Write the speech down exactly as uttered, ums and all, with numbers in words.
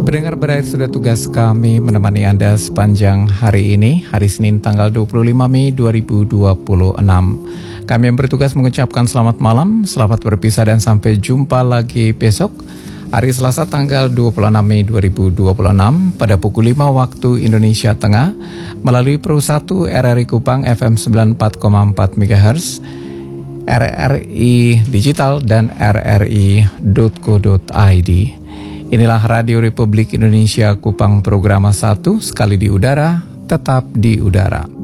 Pendengar berakhir sudah tugas kami menemani Anda sepanjang hari ini, hari Senin tanggal dua puluh lima Mei dua ribu dua puluh enam. Kami yang bertugas mengucapkan selamat malam, selamat berpisah dan sampai jumpa lagi besok, hari Selasa tanggal dua puluh enam Mei dua ribu dua puluh enam pada pukul lima waktu Indonesia Tengah melalui Pro satu R R I Kupang F M sembilan puluh empat koma empat megahertz, R R I Digital dan R R I titik co titik I D. Inilah Radio Republik Indonesia Kupang Programa satu, sekali di udara, tetap di udara.